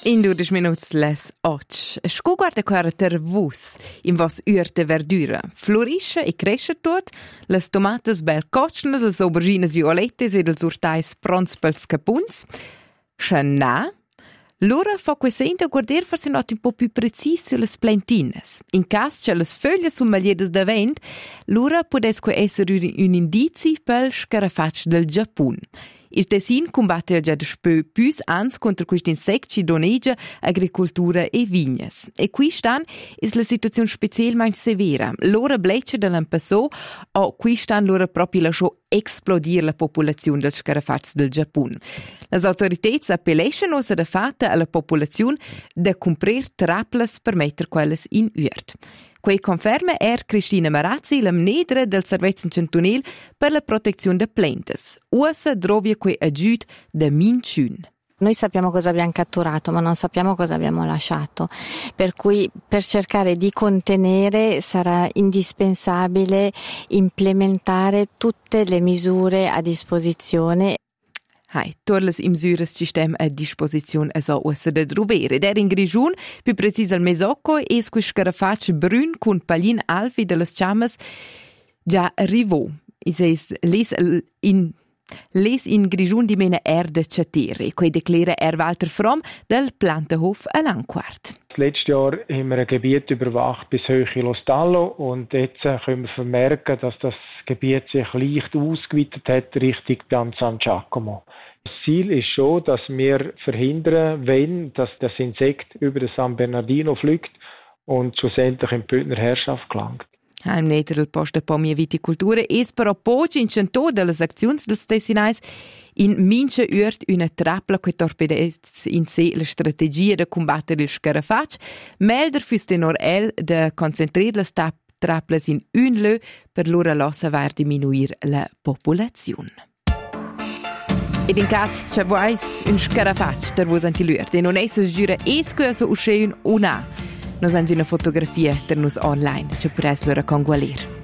In 12 minuti les 8. Sco guarda quara tervus in vos urte verdura. Florisce e cresce tot, les tomates bel coccinas, les aubergines violettes e els urtais prons pels capuns. Schanà. L'ora fa quesenta guarder forse not un po' più precis sulle plantines. In caso che le foglie sono magliedes da vent, l'ora potesque essere un indizi per scarafatch del Giappun. Il Tessin combatte già da spö più ans contro questi insetti doneggia agricoltura e vignes. E qui stan è la situazione specialmente severa. L'ora blecce dell'ampassò o qui stan l'ora proprio lasciò esplodere la popolazione del scarafats del Giappun. Le autorità appellano da fatta alla popolazione da comprare traplas per mettere quelle in uert. Quei conferma Cristina Marazzi, la mnedra del Servizio Centunel per la protezione delle piante. Usa drovia quei aggiut da Minciun. Noi sappiamo cosa abbiamo catturato, ma non sappiamo cosa abbiamo lasciato. Per cui per cercare di contenere sarà indispensabile implementare tutte le misure a disposizione. Tutte le misure sistema a disposizione a usa da drubere. Der in Grigiun, più preciso al Mesocco, es quei scarafacci brun con palin alfi delle ciamas già arrivò. Les in Grigiun di mena de Chatiri, quei declara Walter Fromm del Plantenhof a Langquart. Letztes Jahr haben wir ein Gebiet überwacht bis Höhe Lo Stallo und jetzt können wir vermerken, dass das Gebiet sich leicht ausgeweitet hat Richtung dann San Giacomo. Das Ziel ist schon, dass wir verhindern, wenn das Insekt über den San Bernardino fliegt und schlussendlich in die Bündner Herrschaft gelangt. Im Neter del posto Pomie Viticultura es però poci in cento delle azioni dels tessinais in mince urt una trapla che torpedes in sé la strategia de combattere il scarafatch, melder fürs tenor el de concentrar le traplas in un lö per loro lossa var diminuir la popolazione. Ed in caso c'è vois un scarafatch der vos antilurt e non es giura escoso usceun una. Nos hanno una fotografia der nus online, c'è per essere con gualir.